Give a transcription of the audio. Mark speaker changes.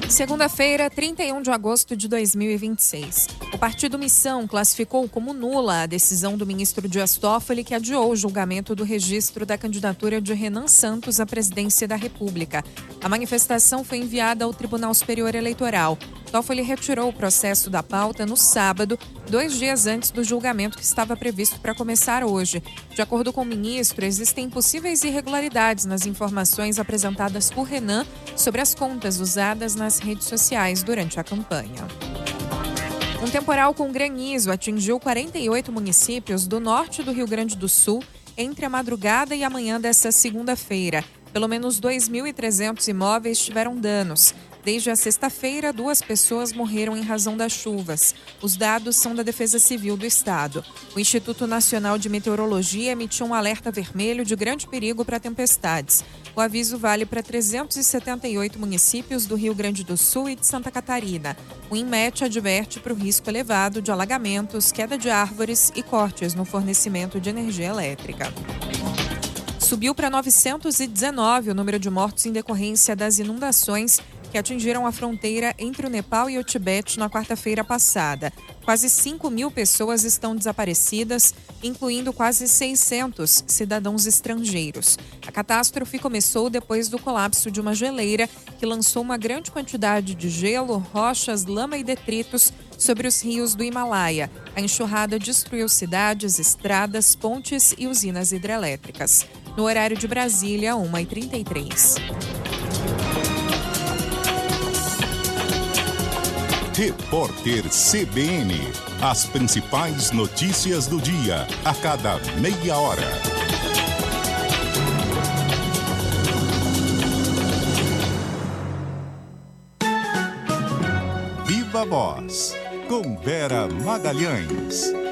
Speaker 1: Segunda-feira, 31 de agosto de 2026. O partido Missão classificou como nula a decisão do ministro Dias Toffoli, que adiou o julgamento do registro da candidatura de Renan Santos à presidência da República. A manifestação foi enviada ao Tribunal Superior Eleitoral. Toffoli retirou o processo da pauta no sábado, 2 dias antes do julgamento que estava previsto para começar hoje. De acordo com o ministro, existem possíveis irregularidades nas informações apresentadas por Renan sobre as contas usadas nas redes sociais durante a campanha. Um temporal com granizo atingiu 48 municípios do norte do Rio Grande do Sul entre a madrugada e a manhã desta segunda-feira. Pelo menos 2.300 imóveis tiveram danos. Desde a sexta-feira, 2 pessoas morreram em razão das chuvas. Os dados são da Defesa Civil do Estado. O Instituto Nacional de Meteorologia emitiu um alerta vermelho de grande perigo para tempestades. O aviso vale para 378 municípios do Rio Grande do Sul e de Santa Catarina. O INMET adverte para o risco elevado de alagamentos, queda de árvores e cortes no fornecimento de energia elétrica. Subiu para 919 o número de mortos em decorrência das inundações que atingiram a fronteira entre o Nepal e o Tibete na quarta-feira passada. Quase 5.000 pessoas estão desaparecidas, incluindo quase 600 cidadãos estrangeiros. A catástrofe começou depois do colapso de uma geleira que lançou uma grande quantidade de gelo, rochas, lama e detritos sobre os rios do Himalaia. A enxurrada destruiu cidades, estradas, pontes e usinas hidrelétricas. No horário de Brasília, 1h33.
Speaker 2: Repórter CBN. As principais notícias do dia, a cada meia hora. Viva Voz, com Vera Magalhães.